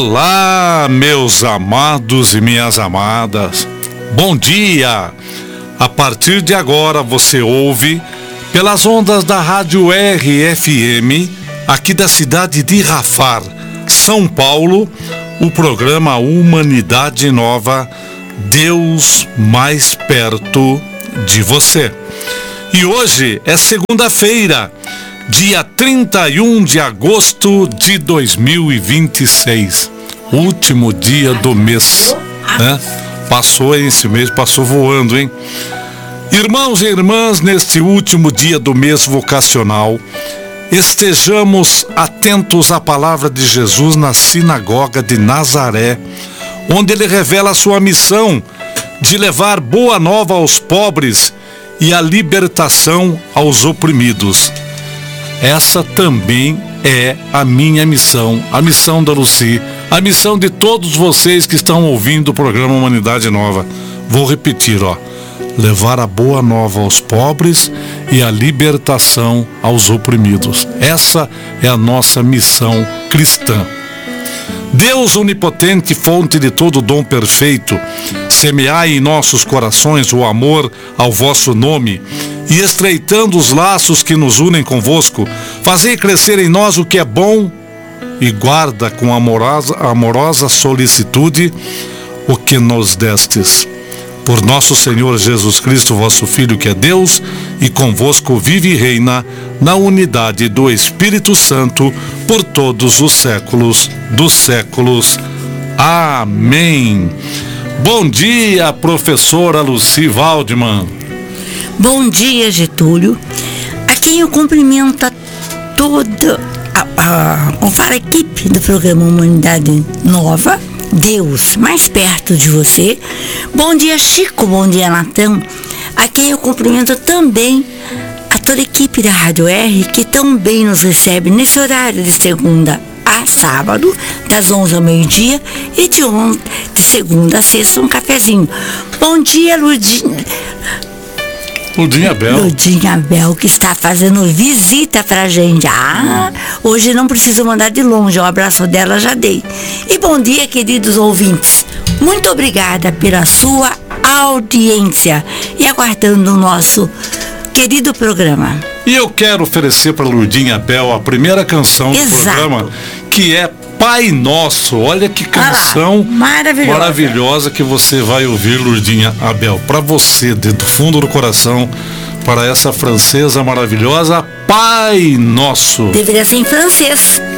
Olá, meus amados e minhas amadas. Bom dia! A partir de agora você ouve, pelas ondas da Rádio RFM, aqui da cidade de Rafar, São Paulo, o programa Humanidade Nova, Deus mais perto de você. E hoje é segunda-feira, dia 31 de agosto de 2026, último dia do mês, né? Passou esse mês, passou voando, hein? Irmãos e irmãs, neste último dia do mês vocacional, estejamos atentos à palavra de Jesus na sinagoga de Nazaré, onde ele revela a sua missão de levar boa nova aos pobres e a libertação aos oprimidos. Essa também é a minha missão, a missão da Lucy, a missão de todos vocês que estão ouvindo o programa Humanidade Nova. Vou repetir, levar a boa nova aos pobres e a libertação aos oprimidos. Essa é a nossa missão cristã. Deus onipotente, fonte de todo dom perfeito, semeai em nossos corações o amor ao vosso nome, e estreitando os laços que nos unem convosco, fazei crescer em nós o que é bom, e guarda com amorosa solicitude o que nos destes. Por nosso Senhor Jesus Cristo, vosso Filho, que é Deus, e convosco vive e reina na unidade do Espírito Santo, por todos os séculos dos séculos. Amém. Bom dia, professora Lucy Waldman. Bom dia, Getúlio. A quem eu cumprimento toda a equipe do programa Humanidade Nova, Deus mais perto de você. Bom dia, Chico. Bom dia, Natan. A quem eu cumprimento também a toda a equipe da Rádio R, que também nos recebe nesse horário de segunda a sábado, das 11 ao meio-dia, e de segunda a sexta, um cafezinho. Bom dia, Ludinha Bel, que está fazendo visita pra gente. Hoje não preciso mandar de longe, o abraço dela já dei. E bom dia, queridos ouvintes. Muito obrigada pela sua audiência e aguardando o nosso querido programa. E eu quero oferecer para Ludinha Bel a primeira canção do programa, que é Pai Nosso. Olha que canção maravilhosa que você vai ouvir, Ludinha Abel. Para você, do fundo do coração, para essa francesa maravilhosa, Pai Nosso. Deveria ser em francês.